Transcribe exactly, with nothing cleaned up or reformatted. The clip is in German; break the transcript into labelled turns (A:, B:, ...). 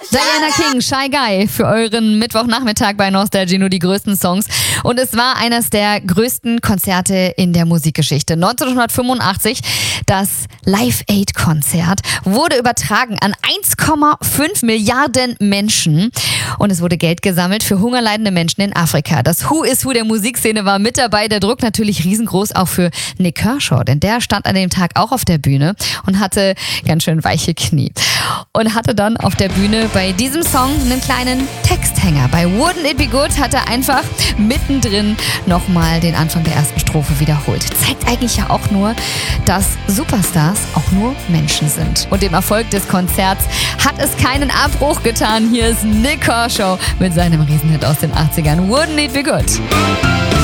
A: Diana King, Shy Guy für euren Mittwochnachmittag bei Nostalgie, nur die größten Songs. Und es war eines der größten Konzerte in der Musikgeschichte. neunzehnhundertfünfundachtzig, das Live Aid Konzert, wurde übertragen an eins Komma fünf Milliarden Menschen. Und es wurde Geld gesammelt für hungerleidende Menschen in Afrika. Das Who is Who der Musikszene war mit dabei. Der Druck natürlich riesengroß auch für Nik Kershaw, denn der stand an dem Tag auch auf der Bühne und hatte ganz schön weiche Knie. Und hatte dann auf der Bühne bei diesem Song einen kleinen Texthänger. Bei Wouldn't It Be Good hat er einfach mittendrin nochmal den Anfang der ersten Strophe wiederholt. Zeigt eigentlich ja auch nur, dass Superstars auch nur Menschen sind. Und dem Erfolg des Konzerts hat es keinen Abbruch getan. Hier ist Nik Kershaw mit seinem Riesenhit aus den achtzigern. Wouldn't It Be Good.